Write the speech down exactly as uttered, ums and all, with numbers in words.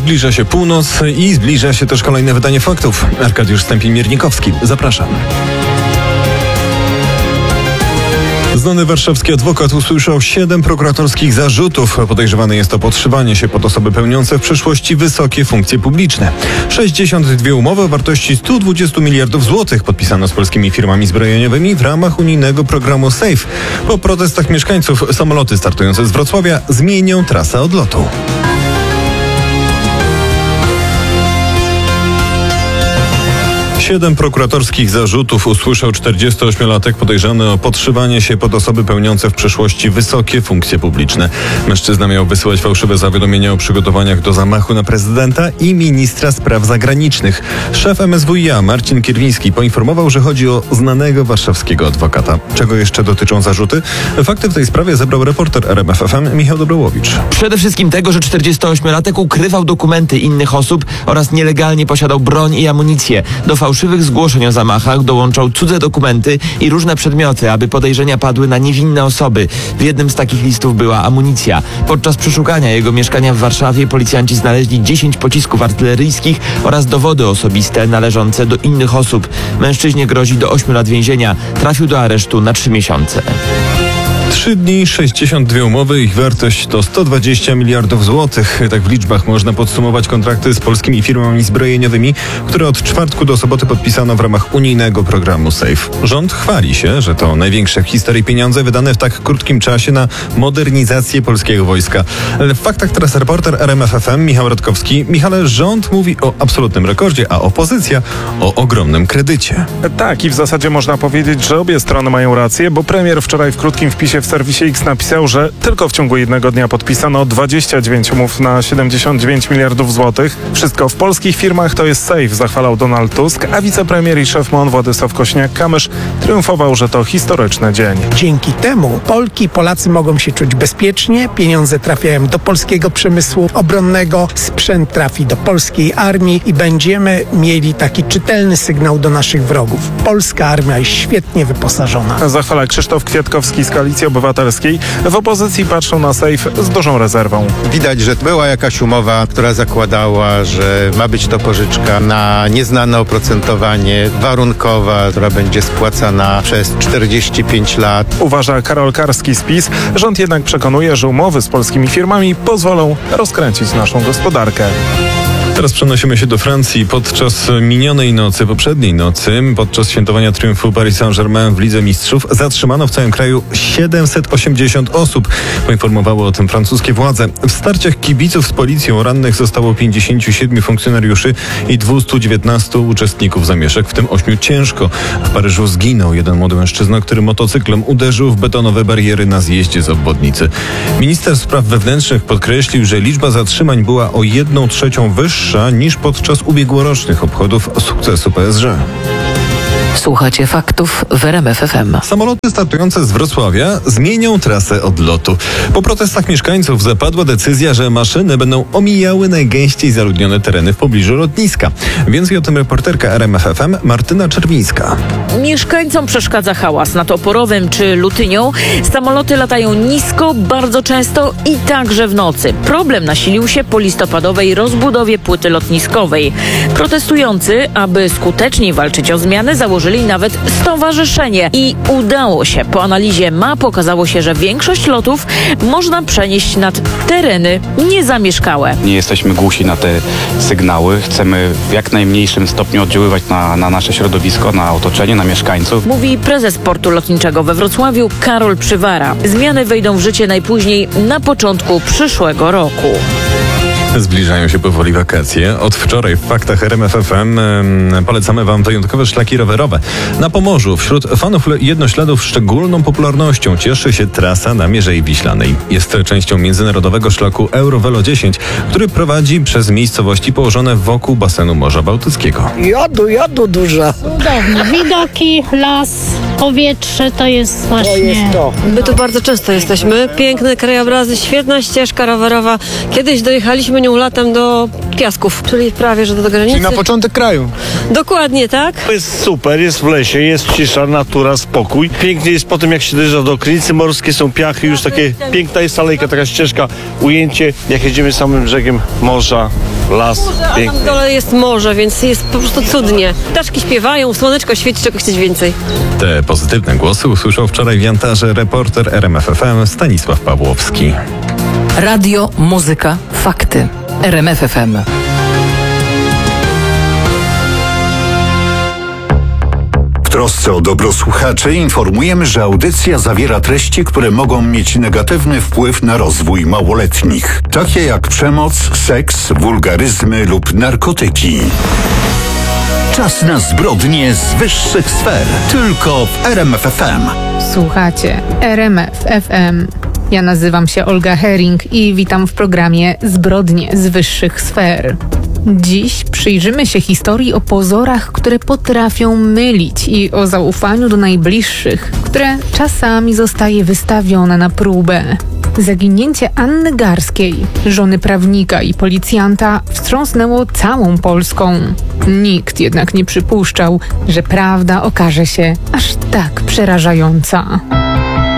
Zbliża się północ i zbliża się też kolejne wydanie faktów. Arkadiusz Stępień-Miernikowski. Zapraszam. Znany warszawski adwokat usłyszał siedem prokuratorskich zarzutów. Podejrzewany jest o podszywanie się pod osoby pełniące w przyszłości wysokie funkcje publiczne. sześćdziesiąt dwie umowy o wartości sto dwadzieścia miliardów złotych podpisano z polskimi firmami zbrojeniowymi w ramach unijnego programu SAFE. Po protestach mieszkańców samoloty startujące z Wrocławia zmienią trasę odlotu. Siedem prokuratorskich zarzutów usłyszał czterdziestoośmiolatek podejrzany o podszywanie się pod osoby pełniące w przyszłości wysokie funkcje publiczne. Mężczyzna miał wysyłać fałszywe zawiadomienia o przygotowaniach do zamachu na prezydenta i ministra spraw zagranicznych. Szef M S W i A Marcin Kierwiński poinformował, że chodzi o znanego warszawskiego adwokata. Czego jeszcze dotyczą zarzuty? Fakty w tej sprawie zebrał reporter R M F F M Michał Dobrołowicz. Przede wszystkim tego, że czterdziestoośmiolatek ukrywał dokumenty innych osób oraz nielegalnie posiadał broń i amunicję. Do fałszywych zgłoszeń o zamachach dołączał cudze dokumenty i różne przedmioty, aby podejrzenia padły na niewinne osoby. W jednym z takich listów była amunicja. Podczas przeszukania jego mieszkania w Warszawie policjanci znaleźli dziesięć pocisków artyleryjskich oraz dowody osobiste należące do innych osób. Mężczyźnie grozi do ośmiu lat więzienia. Trafił do aresztu na trzy miesiące. Trzy dni, sześćdziesiąt dwie umowy, ich wartość to sto dwadzieścia miliardów złotych. Tak w liczbach można podsumować kontrakty z polskimi firmami zbrojeniowymi, które od czwartku do soboty podpisano w ramach unijnego programu SAFE. Rząd chwali się, że to największe w historii pieniądze wydane w tak krótkim czasie na modernizację polskiego wojska. Ale w faktach teraz reporter R M F F M Michał Radkowski. Michale, rząd mówi o absolutnym rekordzie, a opozycja o ogromnym kredycie. Tak, i w zasadzie można powiedzieć, że obie strony mają rację, bo premier wczoraj w krótkim wpisie w serwisie X napisał, że tylko w ciągu jednego dnia podpisano dwadzieścia dziewięć umów na siedemdziesiąt dziewięć miliardów złotych. Wszystko w polskich firmach to jest safe, zachwalał Donald Tusk, a wicepremier i szef M O N Władysław Kosiniak-Kamysz triumfował, że to historyczny dzień. Dzięki temu Polki i Polacy mogą się czuć bezpiecznie, pieniądze trafiają do polskiego przemysłu obronnego, sprzęt trafi do polskiej armii i będziemy mieli taki czytelny sygnał do naszych wrogów. Polska armia jest świetnie wyposażona. Zachwala Krzysztof Kwiatkowski z Koalicji Obywatelskiej. W opozycji patrzą na SAFE z dużą rezerwą. Widać, że była jakaś umowa, która zakładała, że ma być to pożyczka na nieznane oprocentowanie, warunkowa, która będzie spłacana przez czterdzieści pięć lat. Uważa Karol Karski z PiS. Rząd jednak przekonuje, że umowy z polskimi firmami pozwolą rozkręcić naszą gospodarkę. Teraz przenosimy się do Francji. Podczas minionej nocy, poprzedniej nocy, podczas świętowania triumfu Paris Saint-Germain w Lidze Mistrzów zatrzymano w całym kraju siedemset osiemdziesiąt osób. Poinformowały o tym francuskie władze. W starciach kibiców z policją rannych zostało pięćdziesięciu siedmiu funkcjonariuszy i dwustu dziewiętnastu uczestników zamieszek, w tym ośmiu ciężko. W Paryżu zginął jeden młody mężczyzna, który motocyklem uderzył w betonowe bariery na zjeździe z obwodnicy. Minister spraw wewnętrznych podkreślił, że liczba zatrzymań była o jedną trzecią wyższa niż podczas ubiegłorocznych obchodów sukcesu P S G. Słuchacie faktów w R M F F M. Samoloty startujące z Wrocławia zmienią trasę odlotu. Po protestach mieszkańców zapadła decyzja, że maszyny będą omijały najgęściej zaludnione tereny w pobliżu lotniska. Więcej o tym reporterka R M F F M Martyna Czerwińska. Mieszkańcom przeszkadza hałas. Nad Oporowem czy Lutynią samoloty latają nisko, bardzo często i także w nocy. Problem nasilił się po listopadowej rozbudowie płyty lotniskowej. Protestujący, aby skuteczniej walczyć o zmiany, założyli nawet stowarzyszenie i udało się. Po analizie map okazało się, że większość lotów można przenieść nad tereny niezamieszkałe. Nie jesteśmy głusi na te sygnały. Chcemy w jak najmniejszym stopniu oddziaływać na, na nasze środowisko, na otoczenie, na mieszkańców. Mówi prezes portu lotniczego we Wrocławiu Karol Przywara. Zmiany wejdą w życie najpóźniej na początku przyszłego roku. Zbliżają się powoli wakacje. Od wczoraj w faktach R M F F M polecamy Wam wyjątkowe szlaki rowerowe. Na Pomorzu wśród fanów jednośladów szczególną popularnością cieszy się trasa na Mierzei Wiślanej. Jest częścią międzynarodowego szlaku Eurovelo dziesięć, który prowadzi przez miejscowości położone wokół basenu Morza Bałtyckiego. Jodu, jodu duża. Cudowne widoki, las, powietrze, to jest właśnie... To jest to. My tu bardzo często jesteśmy. Piękne krajobrazy, świetna ścieżka rowerowa. Kiedyś dojechaliśmy ponią latem do Piasków, czyli prawie, że do granicy. Czyli na początek kraju. Dokładnie, tak? To jest super, jest w lesie, jest cisza, natura, spokój. Pięknie jest po tym, jak się dojeżdża do Krynicy Morskiej, są piachy, już takie piękna jest alejka, taka ścieżka, ujęcie, jak jedziemy samym brzegiem morza, las, A piękny. tam dole jest morze, więc jest po prostu cudnie. Ptaszki śpiewają, słoneczko świeci, czego chcieć więcej. Te pozytywne głosy usłyszał wczoraj w Jantarze reporter R M F F M Stanisław Pawłowski. Radio, muzyka, fakty. R M F F M. W trosce o dobro słuchaczy informujemy, że audycja zawiera treści, które mogą mieć negatywny wpływ na rozwój małoletnich, takie jak przemoc, seks, wulgaryzmy lub narkotyki. Czas na zbrodnie z wyższych sfer, tylko w R M F F M. Słuchacie R M F F M. Ja nazywam się Olga Hering i witam w programie Zbrodnie z wyższych sfer. Dziś przyjrzymy się historii o pozorach, które potrafią mylić, i o zaufaniu do najbliższych, które czasami zostaje wystawione na próbę. Zaginięcie Anny Garskiej, żony prawnika i policjanta, wstrząsnęło całą Polską. Nikt jednak nie przypuszczał, że prawda okaże się aż tak przerażająca.